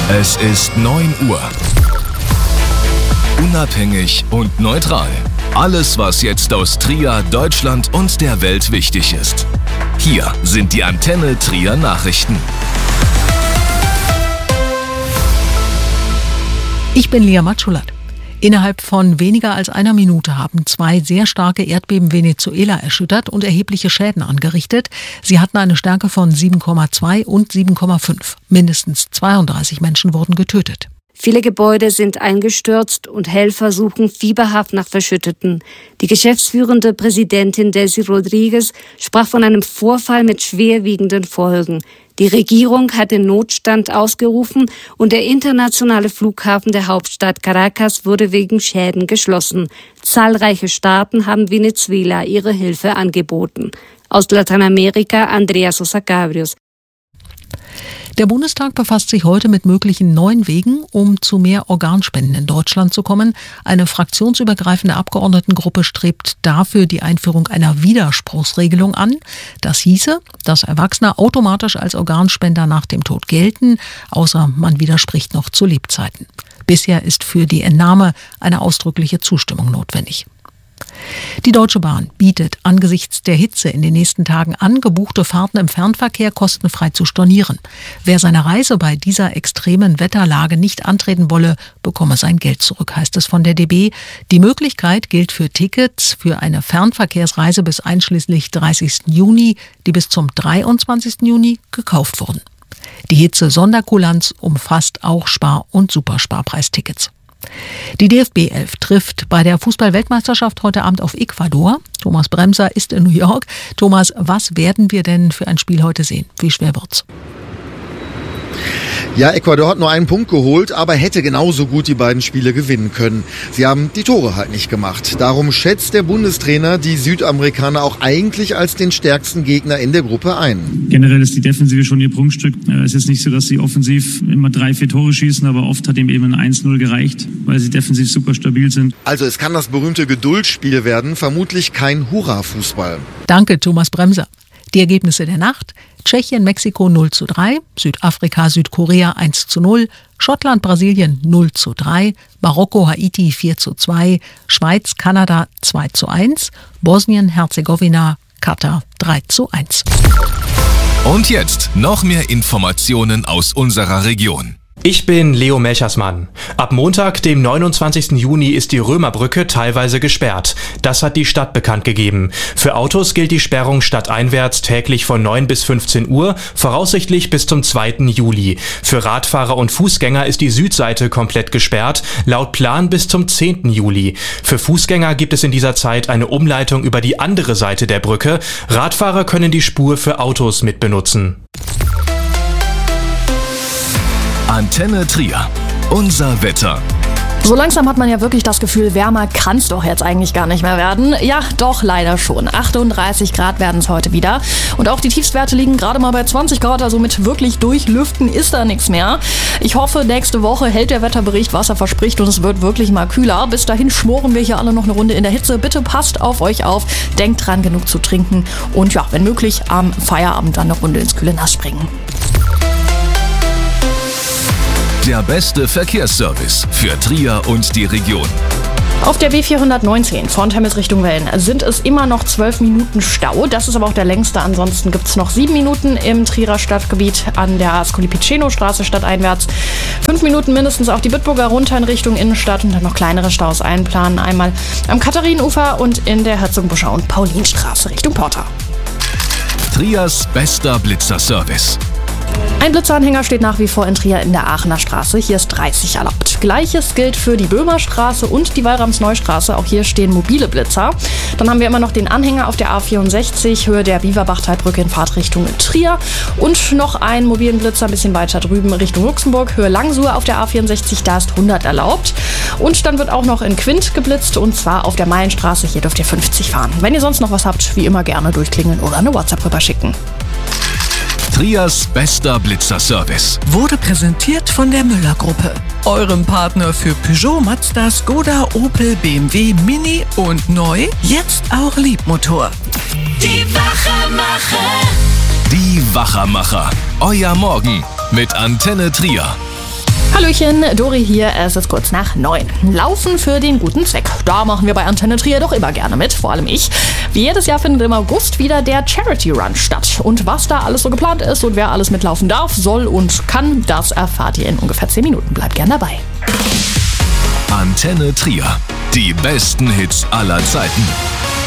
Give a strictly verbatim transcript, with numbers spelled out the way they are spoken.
Es ist neun Uhr. Unabhängig und neutral. Alles, was jetzt aus Trier, Deutschland und der Welt wichtig ist. Hier sind die Antenne Trier Nachrichten. Ich bin Lia Matschulat. Innerhalb von weniger als einer Minute haben zwei sehr starke Erdbeben Venezuela erschüttert und erhebliche Schäden angerichtet. Sie hatten eine Stärke von sieben Komma zwei und sieben Komma fünf. Mindestens zweiunddreißig Menschen wurden getötet. Viele Gebäude sind eingestürzt und Helfer suchen fieberhaft nach Verschütteten. Die geschäftsführende Präsidentin Delcy Rodriguez sprach von einem Vorfall mit schwerwiegenden Folgen. Die Regierung hat den Notstand ausgerufen und der internationale Flughafen der Hauptstadt Caracas wurde wegen Schäden geschlossen. Zahlreiche Staaten haben Venezuela ihre Hilfe angeboten. Aus Lateinamerika Andrea Sosa Cabrios. Der Bundestag befasst sich heute mit möglichen neuen Wegen, um zu mehr Organspenden in Deutschland zu kommen. Eine fraktionsübergreifende Abgeordnetengruppe strebt dafür die Einführung einer Widerspruchsregelung an. Das hieße, dass Erwachsene automatisch als Organspender nach dem Tod gelten, außer man widerspricht noch zu Lebzeiten. Bisher ist für die Entnahme eine ausdrückliche Zustimmung notwendig. Die Deutsche Bahn bietet angesichts der Hitze in den nächsten Tagen an, gebuchte Fahrten im Fernverkehr kostenfrei zu stornieren. Wer seine Reise bei dieser extremen Wetterlage nicht antreten wolle, bekomme sein Geld zurück, heißt es von der D B. Die Möglichkeit gilt für Tickets für eine Fernverkehrsreise bis einschließlich dreißigsten Juni, die bis zum dreiundzwanzigsten Juni gekauft wurden. Die Hitze-Sonderkulanz umfasst auch Spar- und Supersparpreistickets. Die D F B elf trifft bei der Fußball-Weltmeisterschaft heute Abend auf Ecuador. Thomas Bremser ist in New York. Thomas, was werden wir denn für ein Spiel heute sehen? Wie schwer wird's? Ja, Ecuador hat nur einen Punkt geholt, aber hätte genauso gut die beiden Spiele gewinnen können. Sie haben die Tore halt nicht gemacht. Darum schätzt der Bundestrainer die Südamerikaner auch eigentlich als den stärksten Gegner in der Gruppe ein. Generell ist die Defensive schon ihr Prunkstück. Es ist nicht so, dass sie offensiv immer drei, vier Tore schießen, aber oft hat ihm eben ein eins null gereicht, weil sie defensiv super stabil sind. Also es kann das berühmte Geduldsspiel werden, vermutlich kein Hurra-Fußball. Danke, Thomas Bremser. Die Ergebnisse der Nacht: Tschechien, Mexiko null zu drei, Südafrika, Südkorea eins zu null, Schottland, Brasilien null zu drei, Marokko, Haiti vier zu zwei, Schweiz, Kanada zwei zu eins, Bosnien, Herzegowina, Katar drei zu eins. Und jetzt noch mehr Informationen aus unserer Region. Ich bin Leo Melchersmann. Ab Montag, dem neunundzwanzigsten Juni, ist die Römerbrücke teilweise gesperrt. Das hat die Stadt bekannt gegeben. Für Autos gilt die Sperrung stadteinwärts täglich von neun bis fünfzehn Uhr, voraussichtlich bis zum zweiten Juli. Für Radfahrer und Fußgänger ist die Südseite komplett gesperrt, laut Plan bis zum zehnten Juli. Für Fußgänger gibt es in dieser Zeit eine Umleitung über die andere Seite der Brücke. Radfahrer können die Spur für Autos mitbenutzen. Antenne Trier. Unser Wetter. So langsam hat man ja wirklich das Gefühl, wärmer kann es doch jetzt eigentlich gar nicht mehr werden. Ja, doch, leider schon. achtunddreißig Grad werden es heute wieder. Und auch die Tiefstwerte liegen gerade mal bei zwanzig Grad, also mit wirklich durchlüften ist da nichts mehr. Ich hoffe, nächste Woche hält der Wetterbericht, was er verspricht, und es wird wirklich mal kühler. Bis dahin schmoren wir hier alle noch eine Runde in der Hitze. Bitte passt auf euch auf, denkt dran, genug zu trinken und ja, wenn möglich, am Feierabend dann eine Runde ins kühle Nass springen. Der beste Verkehrsservice für Trier und die Region. Auf der B vierhundertneunzehn von Temmes Richtung Wellen sind es immer noch zwölf Minuten Stau. Das ist aber auch der längste. Ansonsten gibt es noch sieben Minuten im Trierer Stadtgebiet an der Ascoli-Piceno-Straße stadteinwärts. Fünf Minuten mindestens auf die Bitburger runter in Richtung Innenstadt und dann noch kleinere Staus einplanen. Einmal am Katharinenufer und in der Herzogenbuschau und Paulinstraße Richtung Porta. Triers bester Blitzerservice. Ein Blitzeranhänger steht nach wie vor in Trier in der Aachener Straße. Hier ist dreißig erlaubt. Gleiches gilt für die Böhmerstraße und die Wallramsneustraße. Auch hier stehen mobile Blitzer. Dann haben wir immer noch den Anhänger auf der A vierundsechzig, Höhe der Biewerbachtalbrücke in Fahrtrichtung Trier. Und noch einen mobilen Blitzer ein bisschen weiter drüben Richtung Luxemburg, Höhe Langsuhr auf der A vierundsechzig. Da ist hundert erlaubt. Und dann wird auch noch in Quint geblitzt, und zwar auf der Meilenstraße. Hier dürft ihr fünfzig fahren. Wenn ihr sonst noch was habt, wie immer gerne durchklingeln oder eine WhatsApp rüberschicken. Triers bester Blitzerservice wurde präsentiert von der Müller-Gruppe, eurem Partner für Peugeot, Mazda, Skoda, Opel, B M W, Mini und neu, jetzt auch Liebmotor. Die Wachermacher. Die Wachermacher. Euer Morgen mit Antenne Trier. Hallöchen, Dori hier, es ist kurz nach neun. Laufen für den guten Zweck. Da machen wir bei Antenne Trier doch immer gerne mit, vor allem ich. Wie jedes Jahr findet im August wieder der Charity Run statt. Und was da alles so geplant ist und wer alles mitlaufen darf, soll und kann, das erfahrt ihr in ungefähr zehn Minuten. Bleibt gern dabei. Antenne Trier. Die besten Hits aller Zeiten.